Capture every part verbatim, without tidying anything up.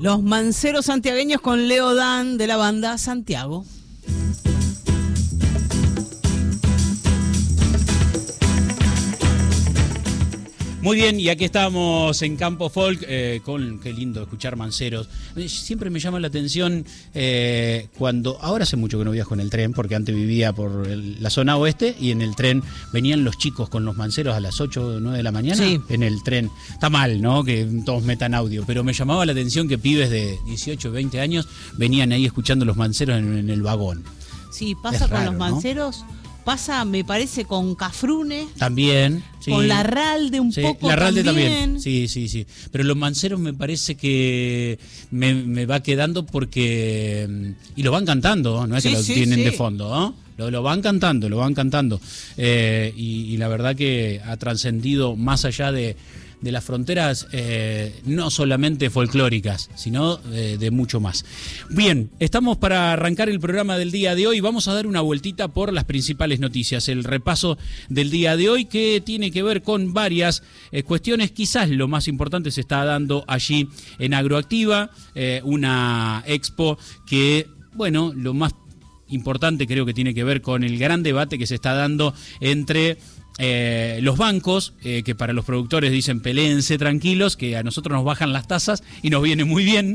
Los manceros santiagueños con Leo Dan de la banda Santiago. Muy bien, y aquí estamos en Campo Folk, eh, con qué lindo escuchar manceros. Siempre me llama la atención eh, cuando, ahora hace mucho que no viajo en el tren, porque antes vivía por el, la zona oeste, y en el tren venían los chicos con los manceros a las ocho o nueve de la mañana, sí. En el tren. Está mal, ¿no?, que todos metan audio, pero me llamaba la atención que pibes de dieciocho, veinte años venían ahí escuchando los manceros en, en el vagón. Sí, pasa Es con raro, los manceros... ¿no? Pasa, me parece, con Cafrune. También. Sí. Con Larralde un sí, poco Larralde también. también. Sí, sí, sí. Pero los manceros me parece que me, me va quedando porque... Y lo van cantando, no es sí, que lo sí, tienen sí. de fondo, ¿no? Lo, lo van cantando, lo van cantando. Eh, y, y la verdad que ha trascendido más allá de... de las fronteras eh, no solamente folclóricas, sino eh, de mucho más. Bien, estamos para arrancar el programa del día de hoy. Vamos a dar una vueltita por las principales noticias. El repaso del día de hoy, que tiene que ver con varias eh, cuestiones. Quizás lo más importante se está dando allí en Agroactiva, eh, una expo que, bueno, lo más importante creo que tiene que ver con el gran debate que se está dando entre... Eh, los bancos, eh, que para los productores dicen peléense tranquilos, que a nosotros nos bajan las tasas y nos viene muy bien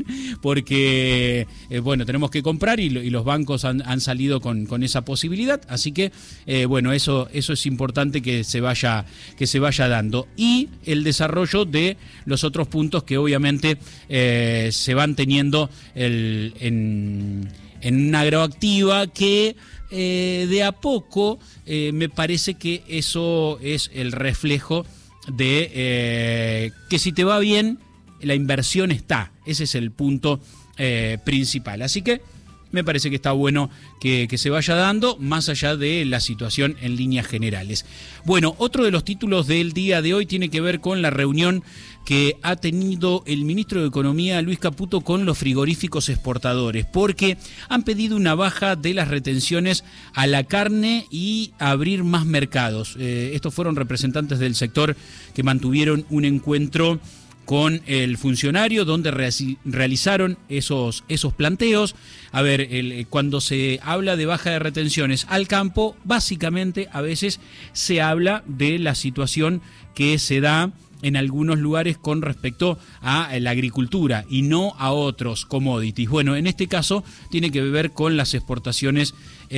porque, eh, bueno, tenemos que comprar y, lo, y los bancos han, han salido con, con esa posibilidad, así que, eh, bueno, eso, eso es importante que se vaya, que se vaya dando. Y el desarrollo de los otros puntos que obviamente eh, se van teniendo el, en, en una agroactiva que... Eh, de a poco eh, me parece que eso es el reflejo de eh, que si te va bien, la inversión está. Ese es el punto eh, principal. Así que me parece que está bueno que, que se vaya dando, más allá de la situación en líneas generales. Bueno, otro de los títulos del día de hoy tiene que ver con la reunión que ha tenido el ministro de Economía, Luis Caputo, con los frigoríficos exportadores, porque han pedido una baja de las retenciones a la carne y abrir más mercados. Eh, estos fueron representantes del sector que mantuvieron un encuentro con el funcionario donde re- realizaron esos, esos planteos. A ver, el, cuando se habla de baja de retenciones al campo, básicamente a veces se habla de la situación que se da en algunos lugares con respecto a la agricultura y no a otros commodities. Bueno, en este caso tiene que ver con las exportaciones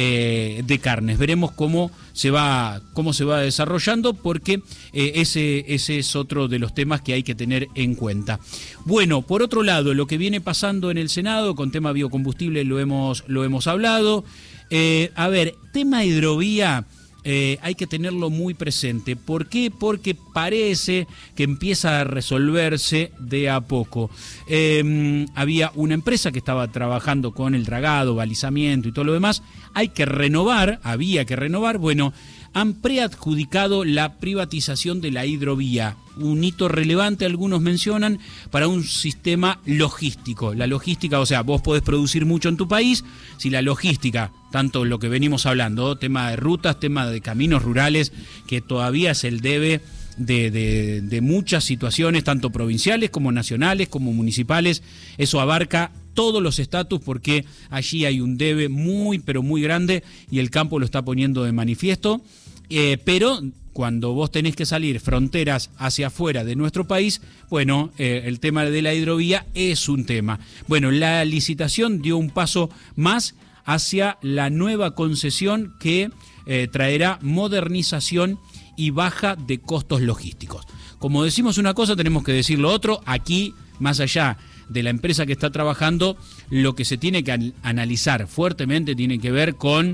eh, de carnes. Veremos cómo se va, cómo se va desarrollando, porque eh, ese, ese es otro de los temas que hay que tener en cuenta. Bueno, por otro lado, lo que viene pasando en el Senado con tema biocombustible lo hemos, lo hemos hablado. Eh, a ver, tema hidrovía. Eh, hay que tenerlo muy presente. ¿Por qué? Porque parece que empieza a resolverse de a poco. Eh, había una empresa que estaba trabajando con el dragado, balizamiento y todo lo demás. Hay que renovar, había que renovar. Bueno, han preadjudicado la privatización de la hidrovía. Un hito relevante, algunos mencionan, para un sistema logístico. La logística, o sea, vos podés producir mucho en tu país, si la logística, tanto lo que venimos hablando, tema de rutas, tema de caminos rurales, que todavía es el debe de, de, de muchas situaciones, tanto provinciales como nacionales, como municipales, eso abarca todos los estatus, porque allí hay un debe muy, pero muy grande, y el campo lo está poniendo de manifiesto. Eh, pero cuando vos tenés que salir fronteras hacia afuera de nuestro país, bueno, eh, el tema de la hidrovía es un tema. Bueno, la licitación dio un paso más hacia la nueva concesión que eh, traerá modernización y baja de costos logísticos. Como decimos una cosa, tenemos que decir lo otro. Aquí, más allá de la empresa que está trabajando, lo que se tiene que analizar fuertemente tiene que ver con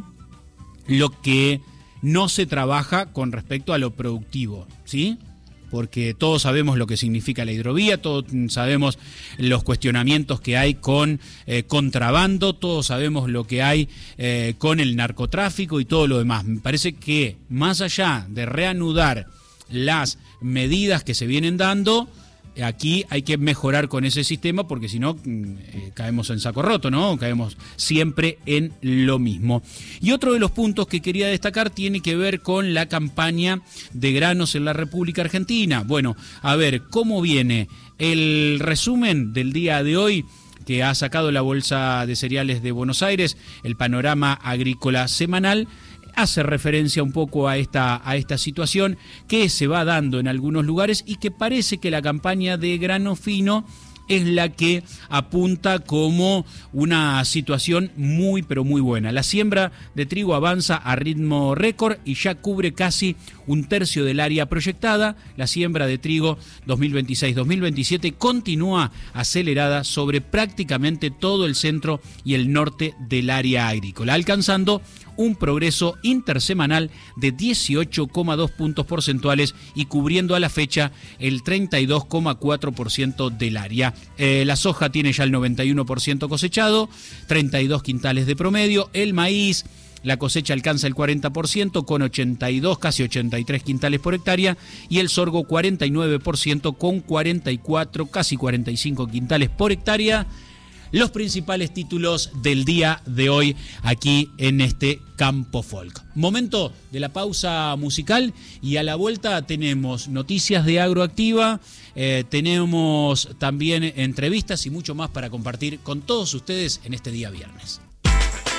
lo que no se trabaja con respecto a lo productivo, ¿sí? Porque todos sabemos lo que significa la hidrovía, todos sabemos los cuestionamientos que hay con eh, contrabando, todos sabemos lo que hay eh, con el narcotráfico y todo lo demás. Me parece que más allá de reanudar las medidas que se vienen dando, aquí hay que mejorar con ese sistema, porque si no eh, caemos en saco roto, ¿no? Caemos siempre en lo mismo. Y otro de los puntos que quería destacar tiene que ver con la campaña de granos en la República Argentina. Bueno, a ver, ¿cómo viene? El resumen del día de hoy que ha sacado la Bolsa de Cereales de Buenos Aires, el panorama agrícola semanal, hace referencia un poco a esta, a esta situación que se va dando en algunos lugares y que parece que la campaña de grano fino es la que apunta como una situación muy pero muy buena. La siembra de trigo avanza a ritmo récord y ya cubre casi un tercio del área proyectada. La siembra de trigo dos mil veintiséis dos mil veintisiete continúa acelerada sobre prácticamente todo el centro y el norte del área agrícola, alcanzando un progreso intersemanal de dieciocho coma dos puntos porcentuales y cubriendo a la fecha el treinta y dos coma cuatro por ciento del área. Eh, la soja tiene ya el noventa y uno por ciento cosechado, treinta y dos quintales de promedio. El maíz, la cosecha alcanza el cuarenta por ciento con ochenta y dos, casi ochenta y tres quintales por hectárea, y el sorgo cuarenta y nueve por ciento con cuarenta y cuatro, casi cuarenta y cinco quintales por hectárea. Los principales títulos del día de hoy aquí en este Campo Folk. Momento de la pausa musical y a la vuelta tenemos noticias de Agroactiva, eh, tenemos también entrevistas y mucho más para compartir con todos ustedes en este día viernes.